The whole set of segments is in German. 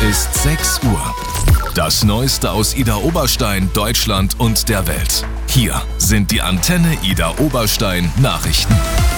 ist 6 Uhr. Das Neueste aus Idar-Oberstein, Deutschland und der Welt. Hier sind die Antenne Idar-Oberstein Nachrichten.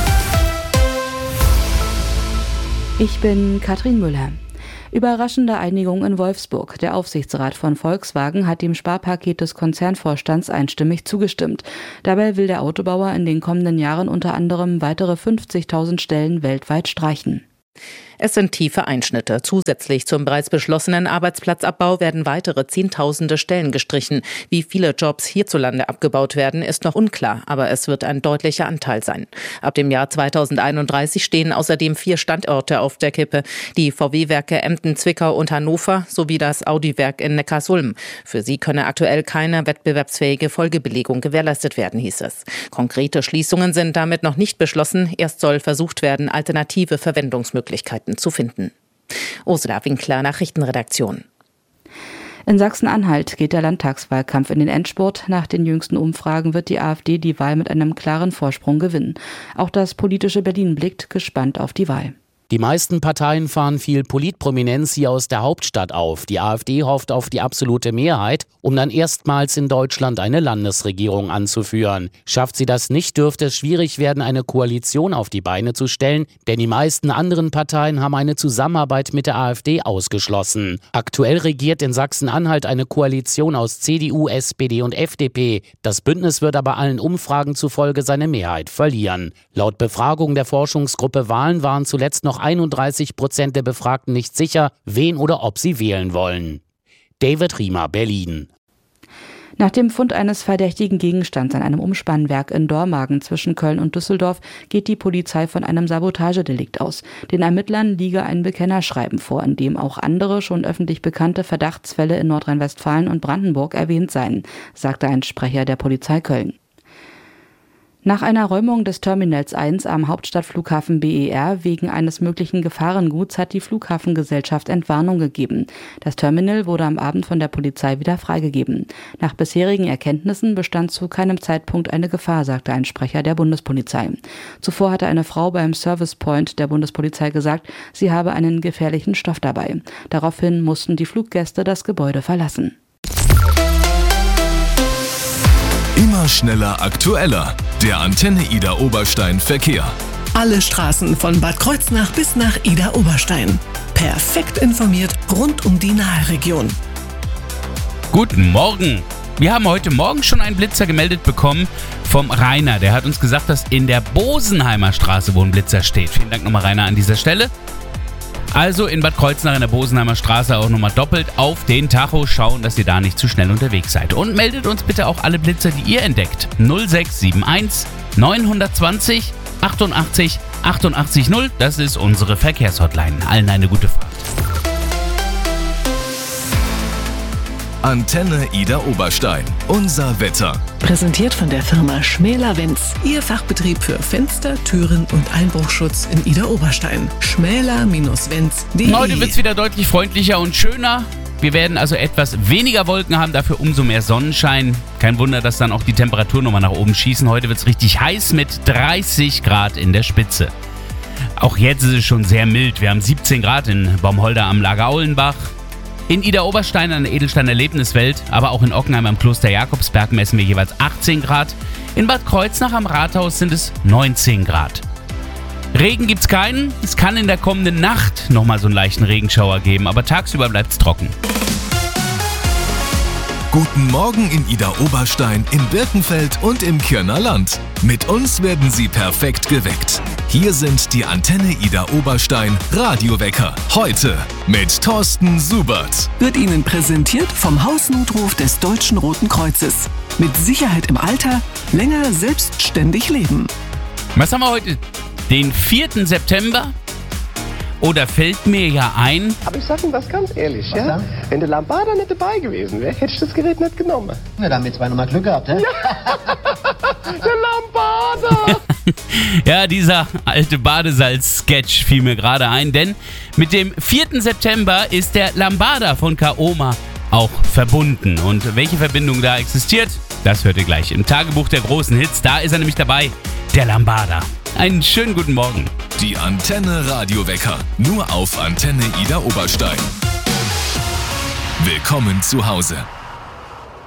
Ich bin Katrin Müller. Überraschende Einigung in Wolfsburg. Der Aufsichtsrat von Volkswagen hat dem Sparpaket des Konzernvorstands einstimmig zugestimmt. Dabei will der Autobauer in den kommenden Jahren unter anderem weitere 50.000 Stellen weltweit streichen. Es sind tiefe Einschnitte. Zusätzlich zum bereits beschlossenen Arbeitsplatzabbau werden weitere Zehntausende Stellen gestrichen. Wie viele Jobs hierzulande abgebaut werden, ist noch unklar, aber es wird ein deutlicher Anteil sein. Ab dem Jahr 2031 stehen außerdem 4 Standorte auf der Kippe. Die VW-Werke Emden, Zwickau und Hannover sowie das Audi-Werk in Neckarsulm. Für sie könne aktuell keine wettbewerbsfähige Folgebelegung gewährleistet werden, hieß es. Konkrete Schließungen sind damit noch nicht beschlossen. Erst soll versucht werden, alternative Verwendungsmöglichkeiten zu finden. Ursula Winkler, Nachrichtenredaktion. In Sachsen-Anhalt geht der Landtagswahlkampf in den Endspurt. Nach den jüngsten Umfragen wird die AfD die Wahl mit einem klaren Vorsprung gewinnen. Auch das politische Berlin blickt gespannt auf die Wahl. Die meisten Parteien fahren viel Politprominenz hier aus der Hauptstadt auf. Die AfD hofft auf die absolute Mehrheit, um dann erstmals in Deutschland eine Landesregierung anzuführen. Schafft sie das nicht, dürfte es schwierig werden, eine Koalition auf die Beine zu stellen, denn die meisten anderen Parteien haben eine Zusammenarbeit mit der AfD ausgeschlossen. Aktuell regiert in Sachsen-Anhalt eine Koalition aus CDU, SPD und FDP. Das Bündnis wird aber allen Umfragen zufolge seine Mehrheit verlieren. Laut Befragung der Forschungsgruppe Wahlen waren zuletzt noch 31% der Befragten nicht sicher, wen oder ob sie wählen wollen. David Riemer, Berlin. Nach dem Fund eines verdächtigen Gegenstands an einem Umspannwerk in Dormagen zwischen Köln und Düsseldorf geht die Polizei von einem Sabotagedelikt aus. Den Ermittlern liege ein Bekennerschreiben vor, in dem auch andere schon öffentlich bekannte Verdachtsfälle in Nordrhein-Westfalen und Brandenburg erwähnt seien, sagte ein Sprecher der Polizei Köln. Nach einer Räumung des Terminals 1 am Hauptstadtflughafen BER wegen eines möglichen Gefahrenguts hat die Flughafengesellschaft Entwarnung gegeben. Das Terminal wurde am Abend von der Polizei wieder freigegeben. Nach bisherigen Erkenntnissen bestand zu keinem Zeitpunkt eine Gefahr, sagte ein Sprecher der Bundespolizei. Zuvor hatte eine Frau beim Service Point der Bundespolizei gesagt, sie habe einen gefährlichen Stoff dabei. Daraufhin mussten die Fluggäste das Gebäude verlassen. Immer schneller, aktueller. Der Antenne Idar-Oberstein Verkehr. Alle Straßen von Bad Kreuznach bis nach Idar-Oberstein. Perfekt informiert rund um die Nahregion. Guten Morgen. Wir haben heute Morgen schon einen Blitzer gemeldet bekommen vom Rainer. Der hat uns gesagt, dass in der Bosenheimer Straße, wo ein Blitzer steht. Vielen Dank nochmal, Rainer, an dieser Stelle. Also in Bad Kreuznach in der Bosenheimer Straße auch nochmal doppelt auf den Tacho schauen, dass ihr da nicht zu schnell unterwegs seid. Und meldet uns bitte auch alle Blitzer, die ihr entdeckt. 0671 920 88 88 0. Das ist unsere Verkehrshotline. Allen eine gute Fahrt. Antenne Idar-Oberstein. Unser Wetter. Präsentiert von der Firma Schmäler-Wenz. Ihr Fachbetrieb für Fenster, Türen und Einbruchschutz in Idar-Oberstein. Schmäler-Wenz.de. Heute wird es wieder deutlich freundlicher und schöner. Wir werden also etwas weniger Wolken haben, dafür umso mehr Sonnenschein. Kein Wunder, dass dann auch die Temperaturen nochmal nach oben schießen. Heute wird es richtig heiß mit 30 Grad in der Spitze. Auch jetzt ist es schon sehr mild. Wir haben 17 Grad in Baumholder am Lager Aulenbach. In Idar-Oberstein an der Edelstein Erlebniswelt, aber auch in Ockenheim am Kloster Jakobsberg messen wir jeweils 18 Grad. In Bad Kreuznach am Rathaus sind es 19 Grad. Regen gibt's keinen. Es kann in der kommenden Nacht nochmal so einen leichten Regenschauer geben, aber tagsüber bleibt's trocken. Guten Morgen in Idar-Oberstein, in Birkenfeld und im Kirner Land. Mit uns werden Sie perfekt geweckt. Hier sind die Antenne Idar-Oberstein Radiowecker. Heute mit Thorsten Subert. Wird Ihnen präsentiert vom Hausnotruf des Deutschen Roten Kreuzes. Mit Sicherheit im Alter, länger selbstständig leben. Was haben wir heute? Den 4. September? Oder fällt mir ja ein... Aber ich sag Ihnen was ganz ehrlich, was ja? Wenn der Lambada nicht dabei gewesen wäre, hätte ich das Gerät nicht genommen. Ja, da haben wir zwei nochmal Glück gehabt, hä? Der Lambada! Ja, dieser alte Badesalz-Sketch fiel mir gerade ein, denn mit dem 4. September ist der Lambada von Kaoma auch verbunden. Und welche Verbindung da existiert, das hört ihr gleich im Tagebuch der großen Hits. Da ist er nämlich dabei, der Lambada. Einen schönen guten Morgen. Die Antenne Radiowecker, nur auf Antenne Idar-Oberstein. Willkommen zu Hause.